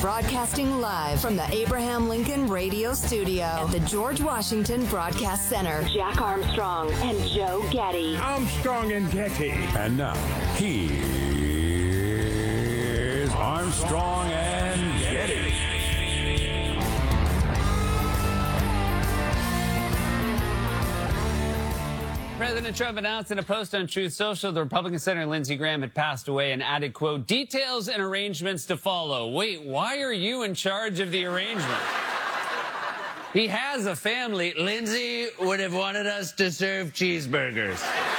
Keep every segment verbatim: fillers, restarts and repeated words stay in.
Broadcasting live from the Abraham Lincoln Radio Studio at the George Washington Broadcast Center. Jack Armstrong and Joe Getty. Armstrong and Getty. And now, here's Armstrong and Getty. President Trump announced in a post on Truth Social the Republican Senator Lindsey Graham had passed away and added, quote, details and arrangements to follow. Wait, why are you in charge of the arrangement? He has a family. Lindsey would have wanted us to serve cheeseburgers.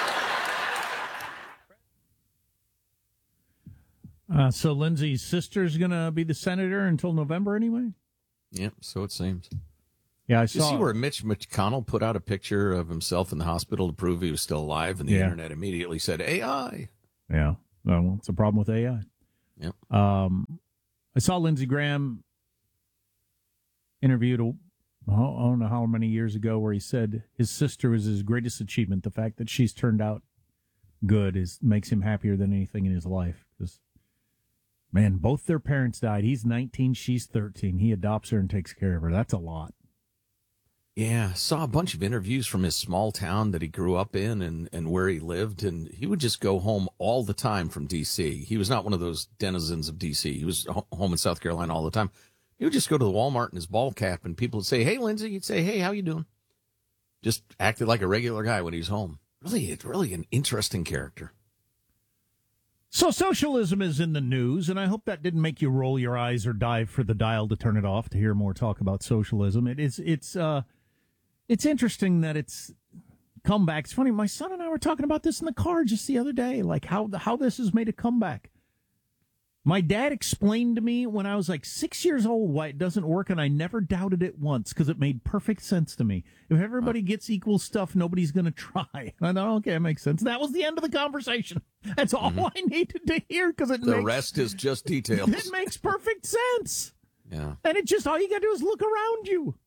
Uh, so Lindsey's sister's going to be the senator until November anyway? Yep, so it seems. Yeah, I you saw. see where Mitch McConnell put out a picture of himself in the hospital to prove he was still alive, and the yeah. internet immediately said A I. Yeah, well, it's a problem with A I. Yep. Um, I saw Lindsey Graham interviewed, I don't know how many years ago, where he said his sister was his greatest achievement. The fact that she's turned out good is makes him happier than anything in his life. Because, man, both their parents died. He's nineteen, she's thirteen. He adopts her and takes care of her. That's a lot. Yeah, saw a bunch of interviews from his small town that he grew up in and, and where he lived, and he would just go home all the time from D C. He was not one of those denizens of D C. He was home in South Carolina all the time. He would just go to the Walmart in his ball cap, and people would say, hey, Lindsey. He'd say, hey, how you doing? Just acted like a regular guy when he's home. Really, really an interesting character. So socialism is in the news, and I hope that didn't make you roll your eyes or dive for the dial to turn it off to hear more talk about socialism. It is, it's, uh, It's interesting that it's come back. It's funny, my son and I were talking about this in the car just the other day, like how how this has made a comeback. My dad explained to me when I was like six years old why it doesn't work, and I never doubted it once because it made perfect sense to me. If everybody gets equal stuff, nobody's going to try. I thought, okay, it makes sense. That was the end of the conversation. That's all mm-hmm. I needed to hear because it the makes, rest is just details. It makes perfect sense. Yeah, and it just all you got to do is look around you.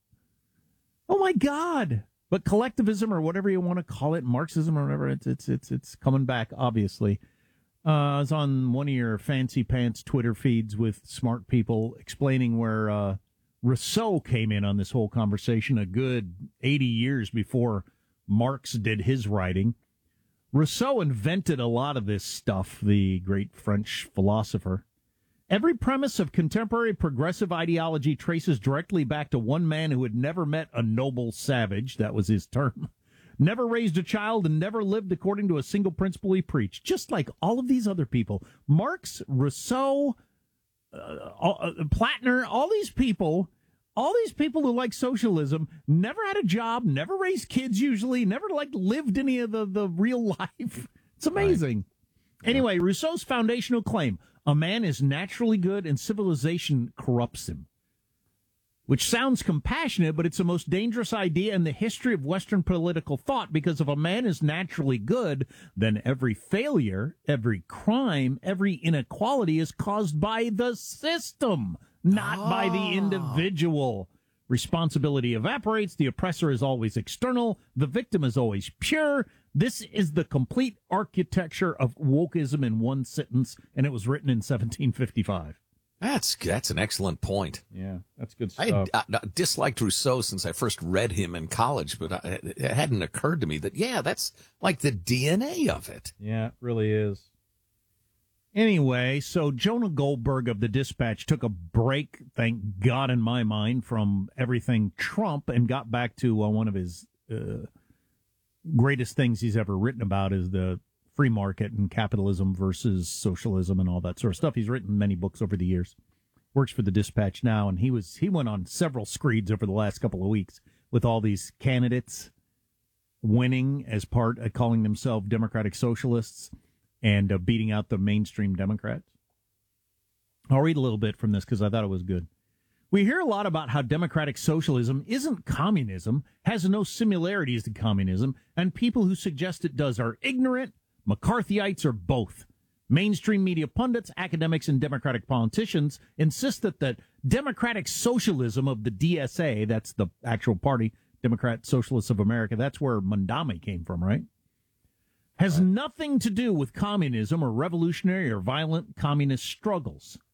Oh my God! But collectivism, or whatever you want to call it, Marxism or whatever, it's it's it's it's coming back. Obviously, uh, I was on one of your fancy pants Twitter feeds with smart people explaining where uh, Rousseau came in on this whole conversation a good eighty years before Marx did his writing. Rousseau invented a lot of this stuff. The great French philosopher. Every premise of contemporary progressive ideology traces directly back to one man who had never met a noble savage, that was his term, never raised a child, and never lived according to a single principle he preached, just like all of these other people. Marx, Rousseau, uh, uh, Platner, all these people, all these people who like socialism never had a job, never raised kids usually, never like lived any of the, the real life. It's amazing. Right. Anyway, Rousseau's foundational claim, a man is naturally good and civilization corrupts him. Which sounds compassionate, but it's the most dangerous idea in the history of Western political thought, because if a man is naturally good, then every failure, every crime, every inequality is caused by the system, not oh. by the individual. Responsibility evaporates, the oppressor is always external, the victim is always pure. This is the complete architecture of wokeism in one sentence, and it was written in seventeen fifty-five. That's that's an excellent point. Yeah, that's good stuff. I, I disliked Rousseau since I first read him in college, but I, it hadn't occurred to me that, yeah, that's like the D N A of it. Yeah, it really is. Anyway, so Jonah Goldberg of the Dispatch took a break, thank God in my mind, from everything Trump and got back to uh, one of his uh, greatest things he's ever written about is the free market and capitalism versus socialism and all that sort of stuff. He's written many books over the years. Works for the Dispatch now, and he was he went on several screeds over the last couple of weeks with all these candidates winning as part of calling themselves Democratic Socialists and uh, beating out the mainstream Democrats. I'll read a little bit from this because I thought it was good. We hear a lot about how democratic socialism isn't communism, has no similarities to communism, and people who suggest it does are ignorant, McCarthyites, or both. Mainstream media pundits, academics, and Democratic politicians insist that the democratic socialism of the D S A, that's the actual party, Democrat Socialists of America, that's where Mondami came from, right? Has right. nothing to do with communism or revolutionary or violent communist struggles.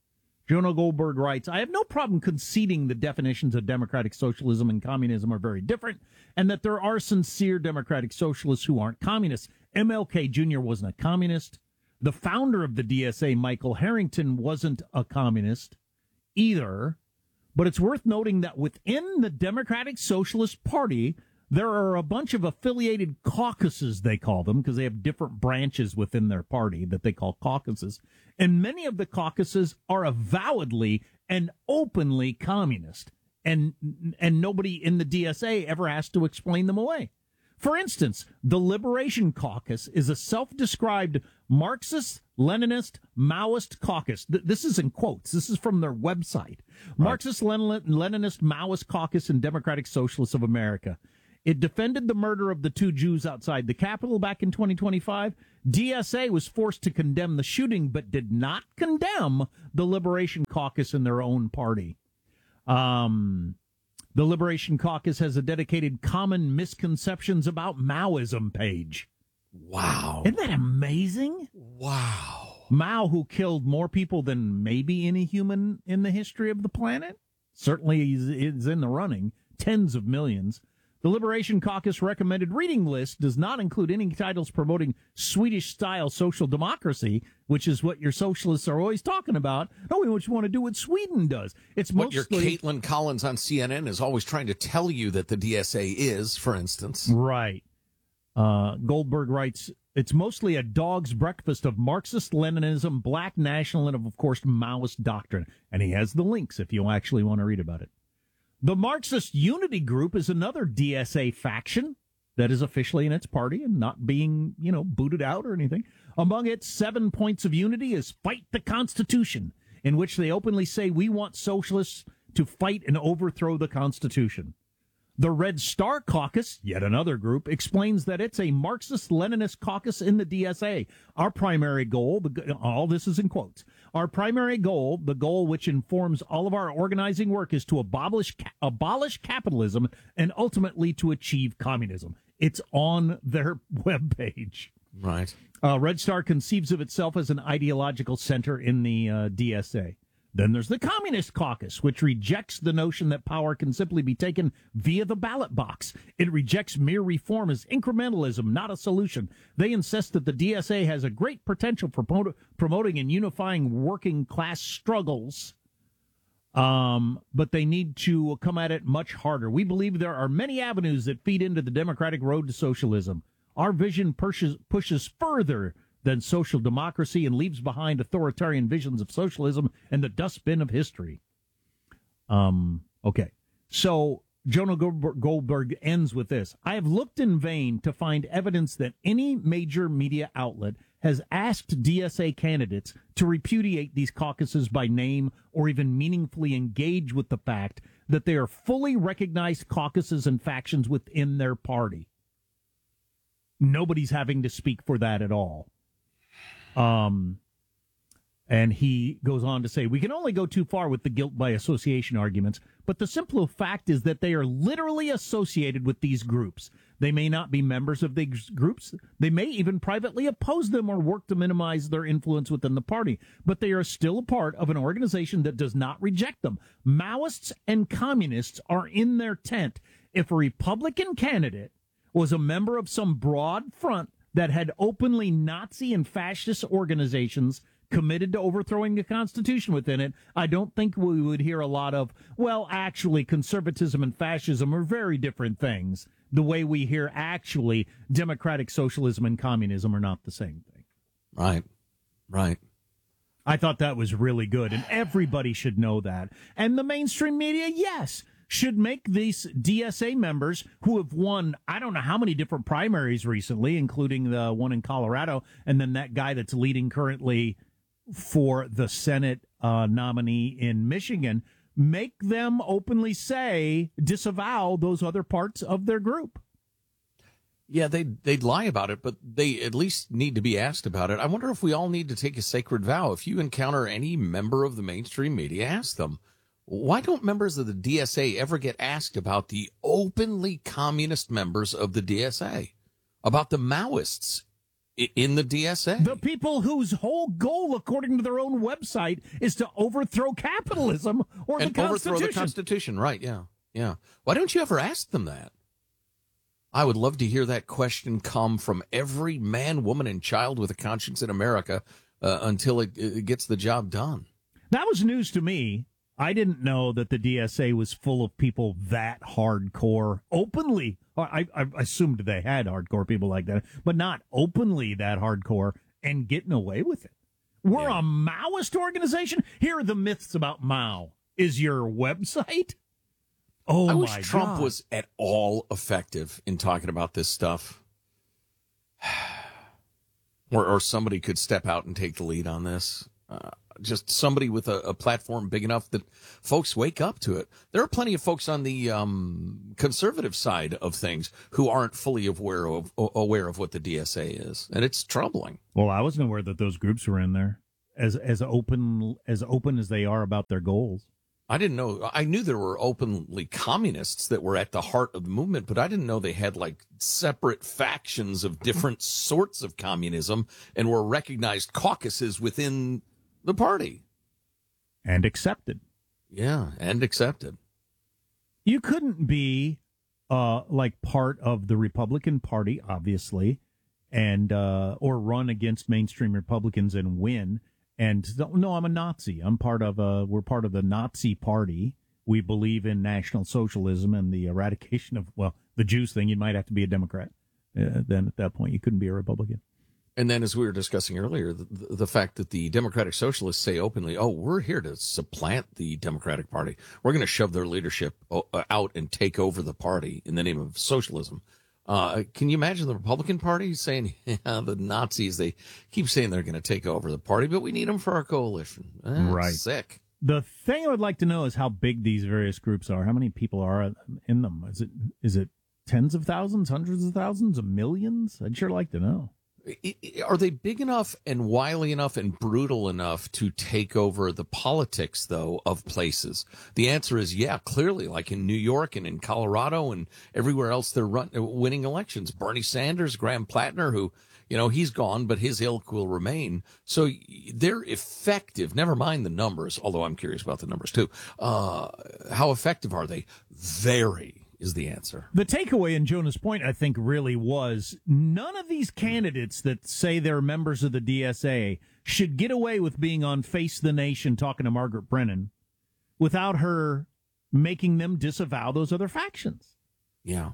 Jonah Goldberg writes, I have no problem conceding the definitions of democratic socialism and communism are very different, and that there are sincere democratic socialists who aren't communists. M L K Junior wasn't a communist. The founder of the D S A, Michael Harrington, wasn't a communist either. But it's worth noting that within the Democratic Socialist Party, there are a bunch of affiliated caucuses, they call them, because they have different branches within their party that they call caucuses. And many of the caucuses are avowedly and openly communist. And and nobody in the D S A ever has to explain them away. For instance, the Liberation Caucus is a self-described Marxist, Leninist, Maoist caucus. Th- this is in quotes. This is from their website. Right. Marxist, Lenin- Leninist, Maoist caucus and Democratic Socialists of America. It defended the murder of the two Jews outside the Capitol back in twenty twenty-five. D S A was forced to condemn the shooting, but did not condemn the Liberation Caucus in their own party. Um, the Liberation Caucus has a dedicated Common Misconceptions About Maoism page. Wow. Isn't that amazing? Wow. Mao, who killed more people than maybe any human in the history of the planet, certainly is in the running, tens of millions. The Liberation Caucus recommended reading list does not include any titles promoting Swedish-style social democracy, which is what your socialists are always talking about. No, we just want to do what Sweden does. It's what mostly your Caitlin Collins on C N N is always trying to tell you that the D S A is, for instance. Right. Uh, Goldberg writes, it's mostly a dog's breakfast of Marxist Leninism, black nationalism, and, of course, Maoist doctrine. And he has the links if you actually want to read about it. The Marxist Unity Group is another D S A faction that is officially in its party and not being, you know, booted out or anything. Among its seven points of unity is fight the Constitution, in which they openly say we want socialists to fight and overthrow the Constitution. The Red Star Caucus, yet another group, explains that it's a Marxist-Leninist caucus in the D S A. Our primary goal, the, all this is in quotes, our primary goal, the goal which informs all of our organizing work, is to abolish, abolish capitalism and ultimately to achieve communism. It's on their webpage. Right. Uh, Red Star conceives of itself as an ideological center in the uh, D S A. Then there's the Communist Caucus, which rejects the notion that power can simply be taken via the ballot box. It rejects mere reform as incrementalism, not a solution. They insist that the D S A has a great potential for promote, promoting and unifying working class struggles, um, but they need to come at it much harder. We believe there are many avenues that feed into the democratic road to socialism. Our vision pushes, pushes further than social democracy and leaves behind authoritarian visions of socialism in the dustbin of history. Um, okay. So Jonah Goldberg ends with this. I have looked in vain to find evidence that any major media outlet has asked D S A candidates to repudiate these caucuses by name or even meaningfully engage with the fact that they are fully recognized caucuses and factions within their party. Nobody's having to speak for that at all. Um, and he goes on to say, we can only go too far with the guilt by association arguments, but the simple fact is that they are literally associated with these groups. They may not be members of these groups. They may even privately oppose them or work to minimize their influence within the party, but they are still a part of an organization that does not reject them. Maoists and communists are in their tent. If a Republican candidate was a member of some broad front that had openly Nazi and fascist organizations committed to overthrowing the Constitution within it, I don't think we would hear a lot of, well, actually, conservatism and fascism are very different things, the way we hear actually democratic socialism and communism are not the same thing. Right, right. I thought that was really good, and everybody should know that. And the mainstream media, yes, should make these D S A members who have won, I don't know how many different primaries recently, including the one in Colorado, and then that guy that's leading currently for the Senate uh, nominee in Michigan, make them openly say, disavow those other parts of their group. Yeah, they'd, they'd lie about it, but they at least need to be asked about it. I wonder if we all need to take a sacred vow. If you encounter any member of the mainstream media, ask them, why don't members of the D S A ever get asked about the openly communist members of the D S A, about the Maoists In the D S A. The people whose whole goal, according to their own website, is to overthrow capitalism or and the Constitution. overthrow the Constitution, right, yeah. Yeah. Why don't you ever ask them that? I would love to hear that question come from every man, woman, and child with a conscience in America uh, until it, it gets the job done. That was news to me. I didn't know that the D S A was full of people that hardcore, openly. I, I, I assumed they had hardcore people like that, but not openly that hardcore and getting away with it. We're yeah. a Maoist organization. Here are the myths about Mao. Is your website? Oh, I wish my Trump God. was at all effective in talking about this stuff. or, or somebody could step out and take the lead on this. Uh, just somebody with a, a platform big enough that folks wake up to it. There are plenty of folks on the um, conservative side of things who aren't fully aware of aware of what the D S A is, and it's troubling. Well, I wasn't aware that those groups were in there, as as open as open as they are about their goals. I didn't know. I knew there were openly communists that were at the heart of the movement, but I didn't know they had like separate factions of different sorts of communism and were recognized caucuses within the party. And accepted. Yeah, and accepted. You couldn't be uh, like part of the Republican Party, obviously, and uh, or run against mainstream Republicans and win. And no, I'm a Nazi. I'm part of a, we're part of the Nazi Party. We believe in National Socialism and the eradication of, well, the Jews thing. You might have to be a Democrat. Uh, then at that point, you couldn't be a Republican. And then, as we were discussing earlier, the, the fact that the Democratic Socialists say openly, oh, we're here to supplant the Democratic Party. We're going to shove their leadership out and take over the party in the name of socialism. Uh, can you imagine the Republican Party saying, yeah, the Nazis, they keep saying they're going to take over the party, but we need them for our coalition. That's right. Sick. The thing I would like to know is how big these various groups are. How many people are in them? Is it is it tens of thousands, hundreds of thousands, of millions? I'd sure like to know. Are they big enough and wily enough and brutal enough to take over the politics, though, of places? The answer is yeah, clearly, like in New York and in Colorado and everywhere else they're run, winning elections. Bernie Sanders, Graham Plattner, who, you know, he's gone, but his ilk will remain. So they're effective. Never mind the numbers, although I'm curious about the numbers, too. Uh, how effective are they? Very. Is the answer. The takeaway in Jonah's point, I think, really was none of these candidates that say they're members of the D S A should get away with being on Face the Nation talking to Margaret Brennan without her making them disavow those other factions. Yeah.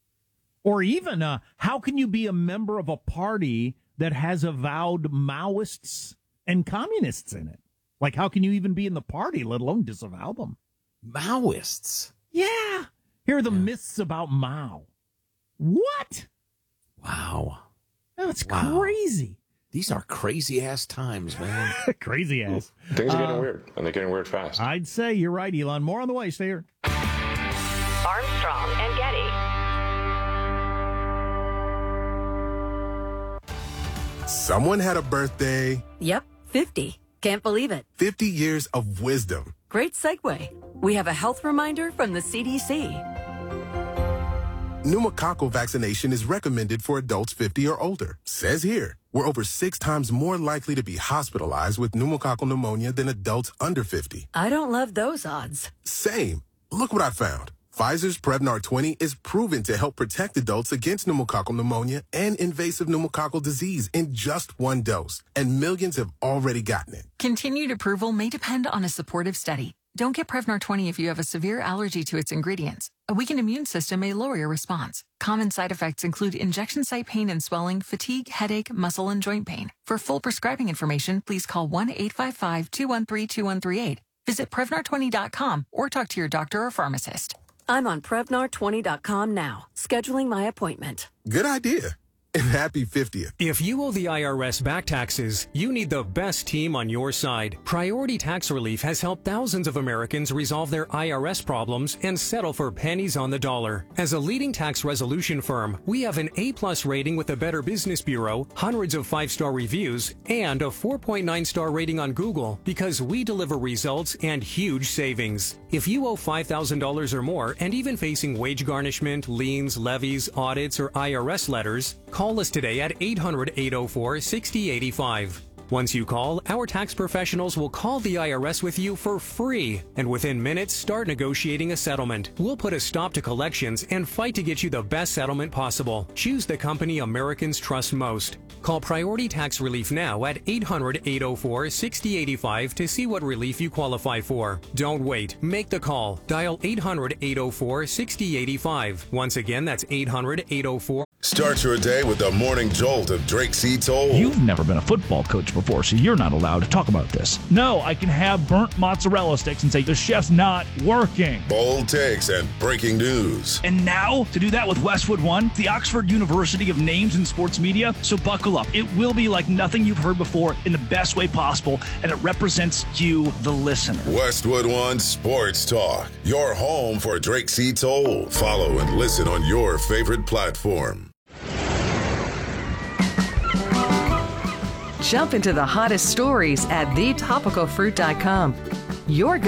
Or even, uh, how can you be a member of a party that has avowed Maoists and communists in it? Like, how can you even be in the party, let alone disavow them? Maoists? Yeah. Here are the yeah. myths about Mao. What? Wow. That's wow. crazy. These are crazy-ass times, man. Crazy ass. Things are getting uh, weird, and they're getting weird fast. I'd say you're right, Elon. More on the way. Stay here. Armstrong and Getty. Someone had a birthday. Yep, fifty. Can't believe it. fifty years of wisdom. Great segue. We have a health reminder from the C D C. Pneumococcal vaccination is recommended for adults fifty or older. Says here, we're over six times more likely to be hospitalized with pneumococcal pneumonia than adults under fifty. I don't love those odds. Same. Look what I found. Pfizer's Prevnar twenty is proven to help protect adults against pneumococcal pneumonia and invasive pneumococcal disease in just one dose, and millions have already gotten it. Continued approval may depend on a supportive study. Don't get Prevnar twenty if you have a severe allergy to its ingredients. A weakened immune system may lower your response. Common side effects include injection site pain and swelling, fatigue, headache, muscle, and joint pain. For full prescribing information, please call one eight five five, two one three, two one three eight. Visit Prevnar twenty dot com or talk to your doctor or pharmacist. I'm on Prevnar twenty dot com now, scheduling my appointment. Good idea. And happy fiftieth. If you owe the I R S back taxes, you need the best team on your side. Priority Tax Relief has helped thousands of Americans resolve their I R S problems and settle for pennies on the dollar. As a leading tax resolution firm, we have an A-plus rating with the Better Business Bureau, hundreds of five-star reviews, and a four point nine star rating on Google because we deliver results and huge savings. If you owe five thousand dollars or more and even facing wage garnishment, liens, levies, audits, or I R S letters, call Call us today at eight hundred, eight oh four, six oh eight five. Once you call, our tax professionals will call the I R S with you for free, and within minutes start negotiating a settlement. We'll put a stop to collections and fight to get you the best settlement possible. Choose the company Americans trust most. Call Priority Tax Relief now at eight hundred, eight oh four, six oh eight five to see what relief you qualify for. Don't wait. Make the call. Dial eight hundred, eight oh four, six oh eight five. Once again, that's eight hundred, eight oh four. Start your day with the morning jolt of Drake C. Toll. You've never been a football coach before, so you're not allowed to talk about this. No, I can have burnt mozzarella sticks and say the chef's not working. Bold takes and breaking news. And now, to do that with Westwood One, the Oxford University of Names in Sports Media. So buckle up. It will be like nothing you've heard before in the best way possible, and it represents you, the listener. Westwood One Sports Talk, your home for Drake C. Toll. Follow and listen on your favorite platform. Jump into the hottest stories at the topical fruit dot com. Your